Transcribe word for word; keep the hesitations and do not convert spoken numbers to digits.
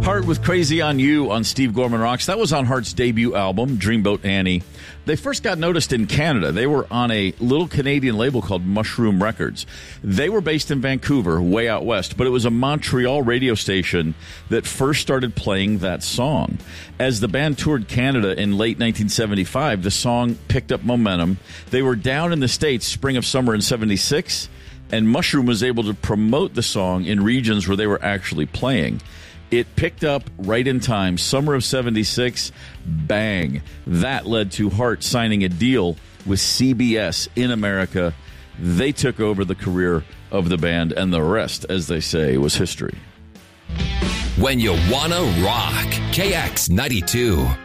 Heart with Crazy on You on Steve Gorman Rocks. That was on Heart's debut album, Dreamboat Annie. They first got noticed in Canada. They were on a little Canadian label called Mushroom Records. They were based in Vancouver, way out west, but it was a Montreal radio station that first started playing that song. As the band toured Canada in late nineteen seventy-five, the song picked up momentum. They were down in the States spring of summer in seventy-six, and Mushroom was able to promote the song in regions where they were actually playing. It picked up right in time. Summer of seventy-six, bang. That led to Heart signing a deal with C B S in America. They took over the career of the band, and the rest, as they say, was history. When you wanna rock, K X ninety-two.